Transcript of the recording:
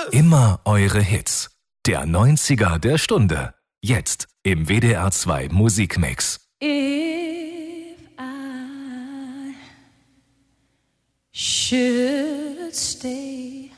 Immer eure Hits. Der 90er der Stunde. Jetzt im WDR 2 Musikmix. If I should stay,